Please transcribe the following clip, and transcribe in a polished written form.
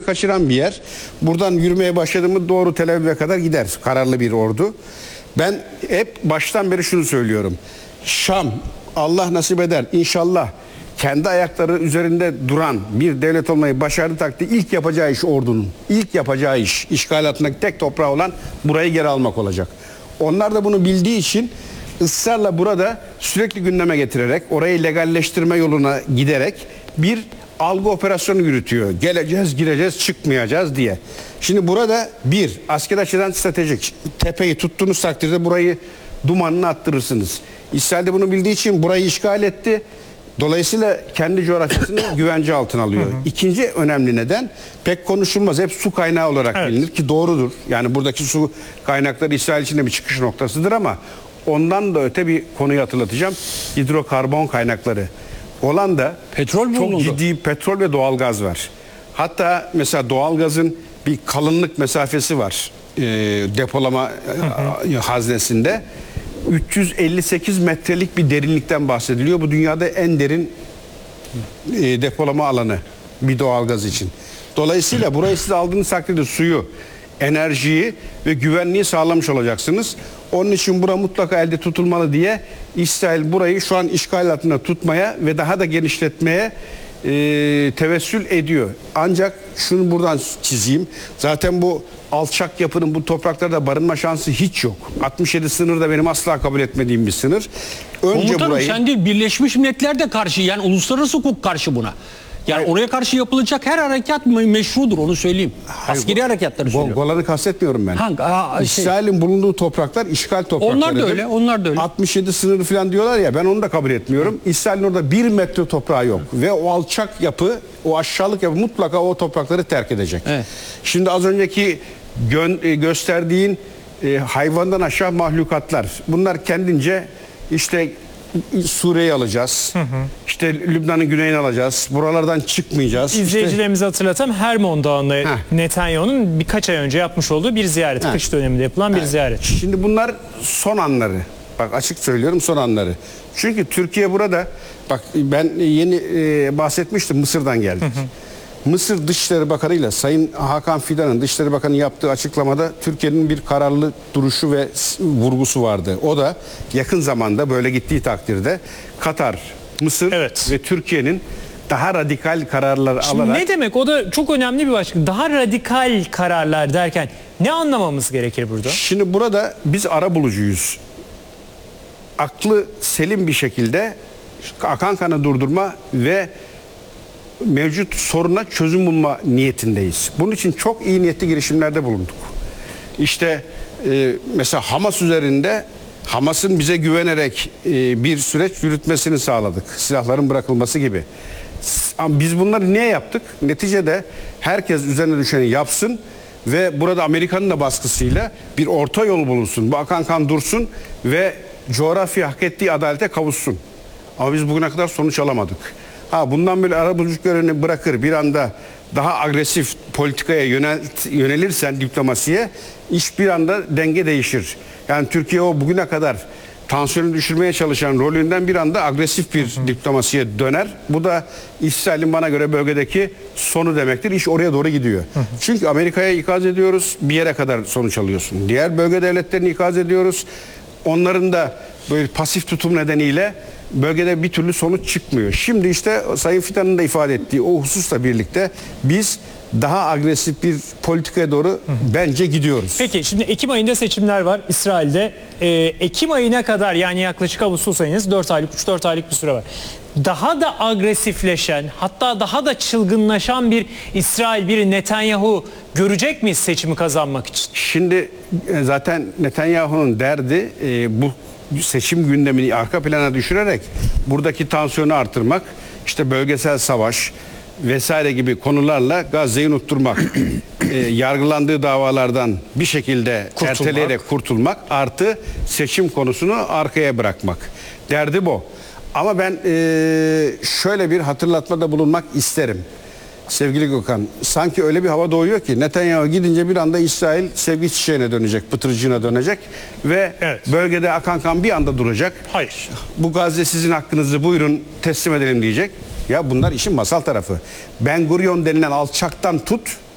kaçıran bir yer. Buradan yürümeye başladığımız doğru Tel Aviv'e kadar gider. Kararlı bir ordu. Ben hep baştan beri şunu söylüyorum. Şam, Allah nasip eder inşallah, kendi ayakları üzerinde duran bir devlet olmayı başardığı takdirde ilk yapacağı iş ordunun. İlk yapacağı iş, işgal altındaki tek toprağı olan burayı geri almak olacak. Onlar da bunu bildiği için ısrarla burada sürekli gündeme getirerek, orayı legalleştirme yoluna giderek bir algı operasyonu yürütüyor. Geleceğiz, gireceğiz, çıkmayacağız diye. Şimdi burada bir, asker açıdan stratejik. Tepeyi tuttuğunuz takdirde burayı dumanını attırırsınız. İsrail de bunu bildiği için burayı işgal etti. Dolayısıyla kendi coğrafyasını güvence altına alıyor. İkinci önemli neden, pek konuşulmaz. Hep su kaynağı olarak bilinir ki doğrudur. Yani buradaki su kaynakları İsrail için de bir çıkış noktasıdır ama ondan da öte bir konuyu hatırlatacağım. Hidrokarbon kaynakları. Olan da Petrol çok bulundu. ciddi petrol ve doğalgaz var. Hatta mesela doğalgazın bir kalınlık mesafesi var. Depolama haznesinde. 358 metrelik bir derinlikten bahsediliyor. Bu dünyada en derin depolama alanı bir doğalgaz için. Dolayısıyla burayı siz aldığınız takdirde suyu, enerjiyi ve güvenliği sağlamış olacaksınız. Onun için bura mutlaka elde tutulmalı diye İsrail burayı şu an işgal altında tutmaya ve daha da genişletmeye tevessül ediyor. Ancak şunu buradan çizeyim. Zaten bu alçak yapının bu topraklarda barınma şansı hiç yok. 67 sınır da benim asla kabul etmediğim bir sınır. Önce Komutanım burayı... sen değil, Birleşmiş Milletler de karşı, yani uluslararası hukuk karşı buna. Yani oraya karşı yapılacak her harekat meşrudur, onu söyleyeyim. Askeri harekatları söylüyorum. Golan'ı kastetmiyorum ben. İsrail'in bulunduğu topraklar işgal toprakları. Onlar da öyle, onlar da öyle. 67 sınırı falan diyorlar ya, ben onu da kabul etmiyorum. İsrail'in orada 1 metre toprağı yok. Ve o alçak yapı, o aşağılık yapı mutlaka o toprakları terk edecek. Evet. Şimdi az önceki gösterdiğin hayvandan aşağı mahlukatlar. Bunlar kendince işte Suriye'yi alacağız. İşte Lübnan'ın güneyini alacağız. Buralardan çıkmayacağız. İzleyicilerimize hatırlatalım. Hermon Dağı'nda Netanyahu'nun birkaç ay önce yapmış olduğu bir ziyaret. Kış döneminde yapılan bir ziyaret. Şimdi bunlar son anları. Bak açık söylüyorum, son anları. Çünkü Türkiye burada, bak ben yeni bahsetmiştim, Mısır'dan geldik. Mısır Dışişleri Bakanı ile Sayın Hakan Fidan'ın Dışişleri Bakanı yaptığı açıklamada Türkiye'nin bir kararlı duruşu ve vurgusu vardı. O da yakın zamanda böyle gittiği takdirde Katar, Mısır ve Türkiye'nin daha radikal kararlar alarak... Ne demek? O da çok önemli bir başlık. Daha radikal kararlar derken ne anlamamız gerekir burada? Şimdi burada biz arabulucuyuz. Aklı selim bir şekilde akan kanı durdurma ve mevcut soruna çözüm bulma niyetindeyiz. Bunun için çok iyi niyetli girişimlerde bulunduk. İşte mesela Hamas üzerinde, Hamas'ın bize güvenerek bir süreç yürütmesini sağladık. Silahların bırakılması gibi. Ama biz bunları niye yaptık? Neticede herkes üzerine düşeni yapsın ve burada Amerika'nın da baskısıyla bir orta yol bulunsun. Bu akan kan dursun ve coğrafya hak ettiği adalete kavuşsun. Ama biz bugüne kadar sonuç alamadık. Bundan böyle arabuluculuk görevini bırakır bir anda daha agresif politikaya yönelirsen, diplomasiye, iş bir anda denge değişir. Yani Türkiye o bugüne kadar tansiyonu düşürmeye çalışan rolünden bir anda agresif bir diplomasiye döner. Bu da İsrail'in bana göre bölgedeki sonu demektir. İş oraya doğru gidiyor. Çünkü Amerika'ya ikaz ediyoruz, bir yere kadar sonuç alıyorsun. Diğer bölge devletlerini ikaz ediyoruz. Onların da böyle pasif tutum nedeniyle bölgede bir türlü sonuç çıkmıyor. Şimdi işte Sayın Fidan'ın da ifade ettiği o hususla birlikte biz daha agresif bir politikaya doğru bence gidiyoruz. Peki şimdi Ekim ayında seçimler var İsrail'de. Ekim ayına kadar, yani yaklaşık Ağustos ayınız 4 aylık, 3-4 aylık bir süre var. Daha da agresifleşen, hatta daha da çılgınlaşan bir İsrail, bir Netanyahu görecek miyiz seçimi kazanmak için? Şimdi zaten Netanyahu'nun derdi bu seçim gündemini arka plana düşürerek buradaki tansiyonu artırmak, işte bölgesel savaş vesaire gibi konularla Gazze'yi unutturmak, yargılandığı davalardan bir şekilde erteleyerek kurtulmak, artı seçim konusunu arkaya bırakmak. Derdi bu. Ama ben şöyle bir hatırlatmada bulunmak isterim. Sevgili Gökhan, sanki öyle bir hava doğuyor ki Netanyahu gidince bir anda İsrail sevgi çiçeğine dönecek, pıtırcığına dönecek ve bölgede akan kan bir anda duracak. Hayır. Bu Gazze sizin hakkınızı, buyurun teslim edelim diyecek. Ya bunlar işin masal tarafı. Ben Gurion denilen alçaktan tut,